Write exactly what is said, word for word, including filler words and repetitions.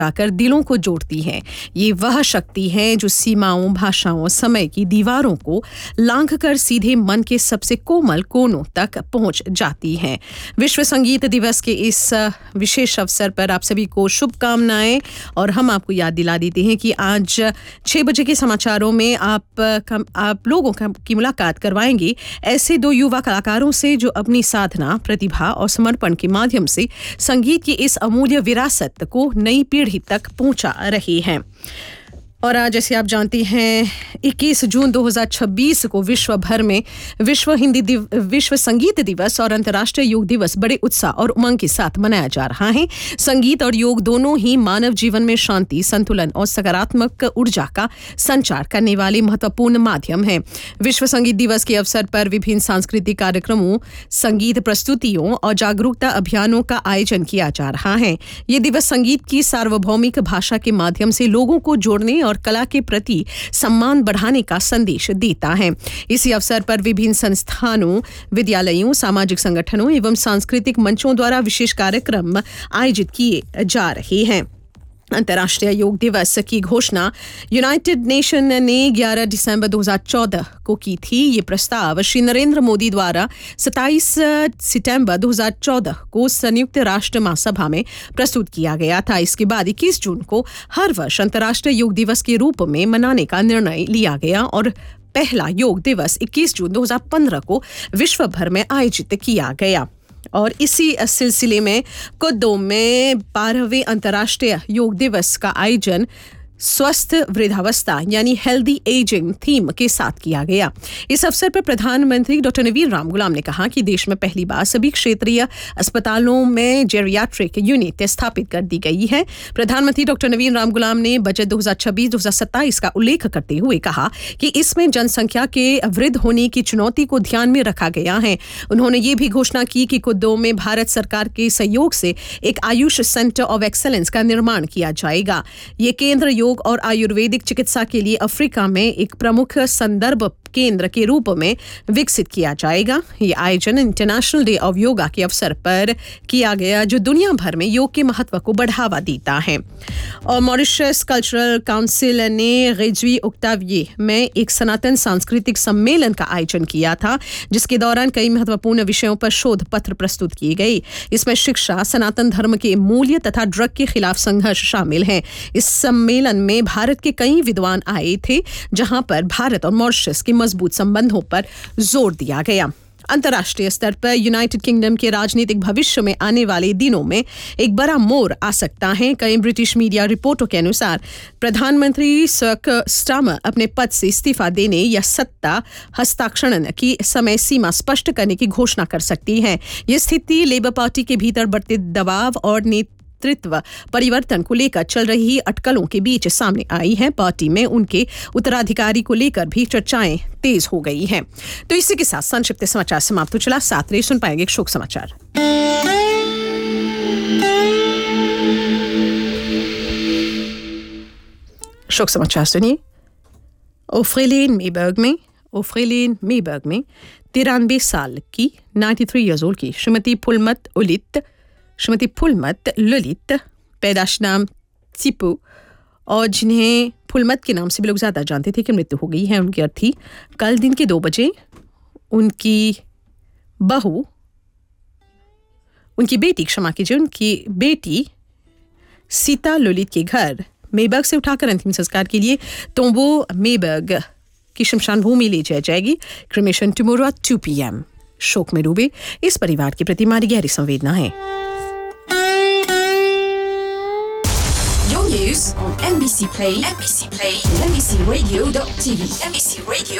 आकर दिलों को जोड़ती है। ये वह शक्ति है जो सीमाओं, भाषाओं, समय की दीवारों को लांघकर सीधे मन के सबसे कोमल कोनों तक पहुंच जाती है। विश्व संगीत दिवस के इस विशेष अवसर पर आप सभी को शुभकामनाएं और हम आपको याद दिला देते हैं कि आज छह बजे के समाचारों में आप आप लोगों की मुलाकात करवाएंगे ऐसे दो युवा कलाकारों से जो अपनी साधना, प्रतिभा और समर्पण के माध्यम से संगीत की इस अमूल्य विरासत को नई पीढ़ी तक पहुंचा रही हैं। और आज जैसे आप जानते हैं इक्कीस जून दो हज़ार छब्बीस को विश्व भर में विश्व हिंदी दिव, विश्व संगीत दिवस और अंतर्राष्ट्रीय योग दिवस बड़े उत्साह और उमंग के साथ मनाया जा रहा है। संगीत और योग दोनों ही मानव जीवन में शांति, संतुलन और सकारात्मक ऊर्जा का संचार करने वाले महत्वपूर्ण माध्यम हैं। विश्व संगीत दिवस के अवसर पर विभिन्न सांस्कृतिक कार्यक्रमों, संगीत प्रस्तुतियों और जागरूकता अभियानों का आयोजन किया जा रहा है। ये दिवस संगीत की सार्वभौमिक भाषा के माध्यम से लोगों को जोड़ने और कला के प्रति सम्मान बढ़ाने का संदेश देता है। इसी अवसर पर विभिन्न संस्थानों, विद्यालयों, सामाजिक संगठनों एवं सांस्कृतिक मंचों द्वारा विशेष कार्यक्रम आयोजित किए जा रहे हैं। अंतर्राष्ट्रीय योग दिवस की घोषणा यूनाइटेड नेशन ने ग्यारह दिसंबर दो हज़ार चौदह को की थी। ये प्रस्ताव श्री नरेंद्र मोदी द्वारा सत्ताईस सितंबर दो हज़ार चौदह को संयुक्त राष्ट्र महासभा में प्रस्तुत किया गया था। इसके बाद इक्कीस जून को हर वर्ष अंतर्राष्ट्रीय योग दिवस के रूप में मनाने का निर्णय लिया गया और पहला योग दिवस इक्कीस जून दो हज़ार पंद्रह को विश्व भर में आयोजित किया गया। और इसी सिलसिले में कुद्दो में बारहवें अंतर्राष्ट्रीय योग दिवस का आयोजन स्वस्थ वृद्धावस्था यानी हेल्दी एजिंग थीम के साथ किया गया। इस अवसर पर प्रधानमंत्री डॉक्टर नवीन राम गुलाम ने कहा कि देश में पहली बार सभी क्षेत्रीय अस्पतालों में जेरियाट्रिक यूनिट स्थापित कर दी गई है। प्रधानमंत्री डॉक्टर नवीन राम गुलाम ने बजट दो हज़ार छब्बीस दो हज़ार सत्ताईस का उल्लेख करते हुए कहा कि इसमें जनसंख्या के वृद्धि होने की चुनौती को ध्यान में रखा गया है। उन्होंने ये भी घोषणा की कि कुद्दो में भारत सरकार के सहयोग से एक आयुष सेंटर ऑफ एक्सेलेंस का निर्माण किया जाएगा। ये केंद्र योग और आयुर्वेदिक चिकित्सा के लिए अफ्रीका में एक प्रमुख संदर्भ केंद्र के रूप में विकसित किया जाएगा। ये आयोजन इंटरनेशनल डे ऑफ योगा के अवसर पर किया गया जो दुनिया भर में योग के महत्व को बढ़ावा देता है। और मॉरिशस कल्चरल काउंसिल ने रेजवी ओक्टाविये में एक सनातन सांस्कृतिक सम्मेलन का आयोजन किया था जिसके दौरान कई महत्वपूर्ण विषयों पर शोध पत्र प्रस्तुत किए गए। इसमें शिक्षा, सनातन धर्म के मूल्य तथा ड्रग के खिलाफ संघर्ष शामिल हैं। इस सम्मेलन में भारत के कई विद्वान आए थे जहां पर भारत और मॉरिशस के मजबूत संबंधों पर जोर दिया गया। अंतर्राष्ट्रीय स्तर पर यूनाइटेड किंगडम के राजनीतिक भविष्य में आने वाले दिनों में एक बड़ा मोड़ आ सकता है। कई ब्रिटिश मीडिया रिपोर्टों के अनुसार प्रधानमंत्री सर स्टार्मर अपने पद से इस्तीफा देने या सत्ता हस्ताक्षरण की समय सीमा स्पष्ट करने की घोषणा कर सकती है। यह स्थिति लेबर पार्टी के भीतर बढ़ते दबाव और नेतृत्व परिवर्तन को लेकर चल रही अटकलों के बीच सामने आई है। पार्टी में उनके उत्तराधिकारी को लेकर भी चर्चाएं तेज हो गई हैं। तो इसी के साथ संक्षिप्त समाचार समाप्त हो चला। साथ में सुन पाएंगे शोक समाचार। शोक समाचार सुनिए। ओफ्रेलेन मेबर्ग में ओफ्रेलेन मेबर्ग में तिरानवे साल की तिरानवे इयर्स ओल्ड की श्रीमती फुलमत उलित श्रीमती फुलमत ललित पैदाश नाम चिपू और जिन्हें फुलमत के नाम से भी लोग ज़्यादा जानते थे कि मृत्यु हो गई है। उनकी अर्थी कल दिन के दो बजे उनकी बहू उनकी बेटी क्षमा कीजिए उनकी बेटी सीता ललित के घर मेबर्ग से उठाकर अंतिम संस्कार के लिए तोम्बो मेबर्ग की शमशान भूमि ले जाई जाएगी। Cremation tomorrow at to P M. शोक में डूबे इस परिवार के प्रति हमारी गहरी संवेदना है। News on N B C Play, N B C Play, N B C Radio dot T V, N B C Radio